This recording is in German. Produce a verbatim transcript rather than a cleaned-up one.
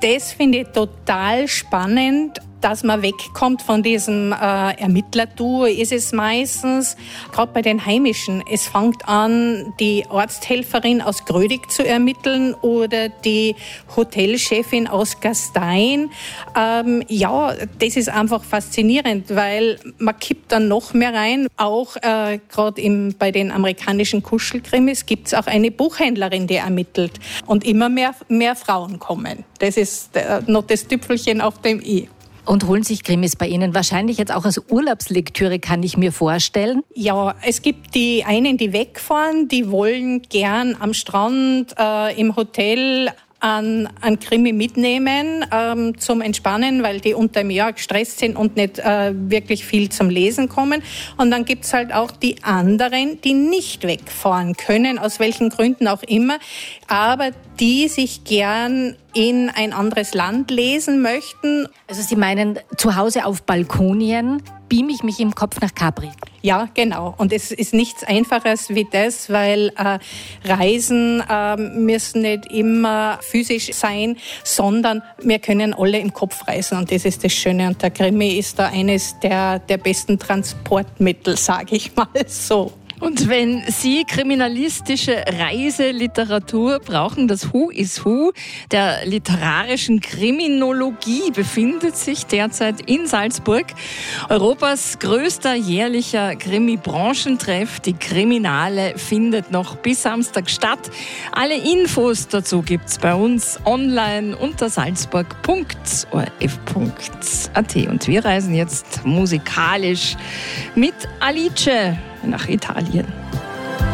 Das finde ich total spannend, dass man wegkommt von diesem äh, Ermittlerduo, ist es meistens, gerade bei den Heimischen, es fängt an, die Arzthelferin aus Grödig zu ermitteln oder die Hotelchefin aus Gastein. Ähm, ja, das ist einfach faszinierend, weil man kippt dann noch mehr rein. Auch äh, gerade bei den amerikanischen Kuschelkrimis gibt es auch eine Buchhändlerin, die ermittelt. Und immer mehr, mehr Frauen kommen. Das ist äh, noch das Tüpfelchen auf dem i. Und holen sich Krimis bei Ihnen wahrscheinlich jetzt auch als Urlaubslektüre, kann ich mir vorstellen? Ja, es gibt die einen, die wegfahren, die wollen gern am Strand, äh, im Hotel an, an Krimi mitnehmen ähm, zum Entspannen, weil die unter dem Jahr gestresst sind und nicht äh, wirklich viel zum Lesen kommen. Und dann gibt's halt auch die anderen, die nicht wegfahren können, aus welchen Gründen auch immer, aber die sich gern in ein anderes Land lesen möchten. Also Sie meinen, zu Hause auf Balkonien beam ich mich im Kopf nach Capri? Ja, genau. Und es ist nichts Einfaches wie das, weil äh, Reisen äh, müssen nicht immer physisch sein, sondern wir können alle im Kopf reisen. Und das ist das Schöne. Und der Krimi ist da eines der, der besten Transportmittel, sage ich mal so. Und wenn Sie kriminalistische Reiseliteratur brauchen, das Who is Who der literarischen Kriminologie befindet sich derzeit in Salzburg. Europas größter jährlicher Krimi-Branchentreff. Die Kriminale findet noch bis Samstag statt. Alle Infos dazu gibt's bei uns online unter salzburg punkt o r f punkt a t. Und wir reisen jetzt musikalisch mit Alice nach Italien.